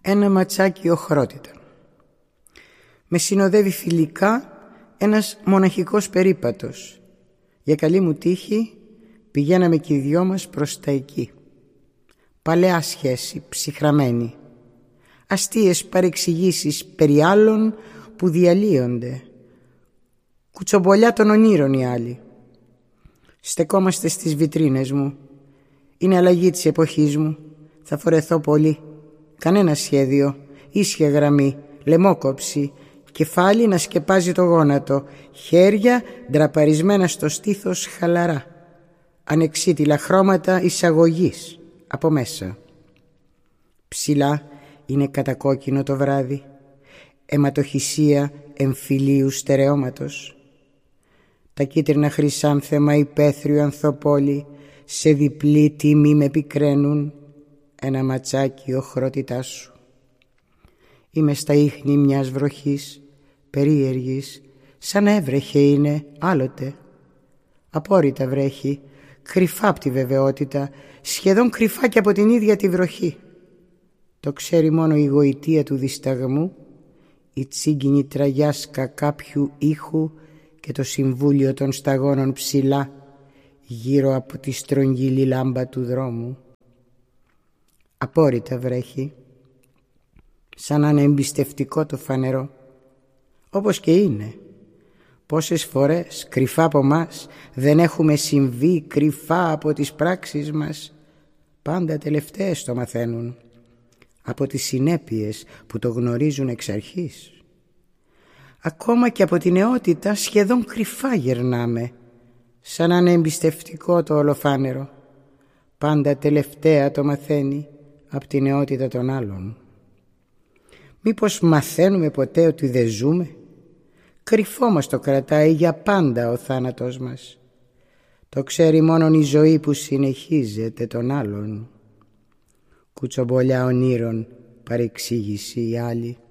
ένα ματσάκι οχρότητα. Με συνοδεύει φιλικά ένας μοναχικός περίπατος. Για καλή μου τύχη πηγαίναμε κι οι δυο μας προς τα εκεί. Παλαιά σχέση, ψυχραμένη. Αστείες παρεξηγήσεις περί άλλων που διαλύονται. Κουτσομπολιά των ονείρων οι άλλοι. Στεκόμαστε στις βιτρίνες μου. Είναι αλλαγή της εποχής μου. Θα φορεθώ πολύ. Κανένα σχέδιο. Ίσια γραμμή. Λαιμόκοψη. Κεφάλι να σκεπάζει το γόνατο. Χέρια ντραπαρισμένα στο στήθος χαλαρά. Ανεξίτηλα χρώματα εισαγωγής από μέσα. Ψηλά είναι κατακόκκινο το βράδυ. Αιματοχυσία εμφυλίου στερεώματος. Τα κίτρινα χρυσάνθεμα υπαίθριου ανθοπόλη σε διπλή τιμή με πικραίνουν. Ένα ματσάκι οχρότητά σου. Είμαι στα ίχνη μιας βροχής περίεργης, σαν έβρεχε είναι άλλοτε. Απόρριτα βρέχει, κρυφά απ' τη βεβαιότητα, σχεδόν κρυφά και από την ίδια τη βροχή. Το ξέρει μόνο η γοητεία του δισταγμού, η τσίγκινη τραγιάσκα κάποιου ήχου και το συμβούλιο των σταγόνων ψηλά γύρω από τη στρογγυλή λάμπα του δρόμου. Απόρριτα βρέχει, σαν να είναι εμπιστευτικό το φανερό, όπως και είναι. Πόσες φορές κρυφά από μας δεν έχουμε συμβεί, κρυφά από τις πράξεις μας. Πάντα τελευταίες το μαθαίνουν, από τις συνέπειες που το γνωρίζουν εξ αρχής. Ακόμα και από την νεότητα σχεδόν κρυφά γερνάμε, σαν να είναι εμπιστευτικό το ολοφάνερο. Πάντα τελευταία το μαθαίνει από την νεότητα των άλλων. Μήπως μαθαίνουμε ποτέ ότι δεν ζούμε? Κρυφό μας το κρατάει για πάντα ο θάνατος μας. Το ξέρει μόνον η ζωή που συνεχίζεται των άλλων. Κουτσομπολιά ονείρων, παρεξήγηση η άλλη.